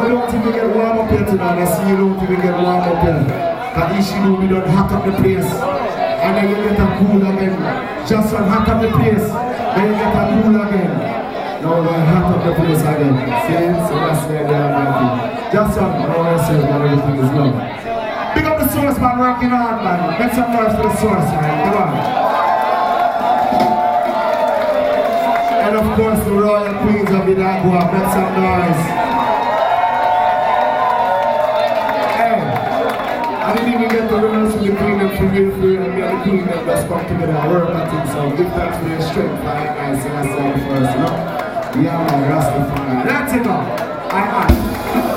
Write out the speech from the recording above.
I don't think we get warm up here tonight. I see you don't think we get warm up here. But Ishidu, we don't hot up the place. And then you get a cool again. Just one hot up the place. Then you get a cool again. Now we hot up the place again. See? So that's where they are working. Just one, no yourself, and everything is love. Big up the source man, working hard man. Make some noise for the source man. Come on. And of course the royal queens of Bidagua. Make some noise. I didn't even get the winners from the queen and from real free and me and the queen that just come together and work at it. So give thanks for your strength, right guys? So that's all first, you know? Yeah, man, Rastafari. That's it now. Aye.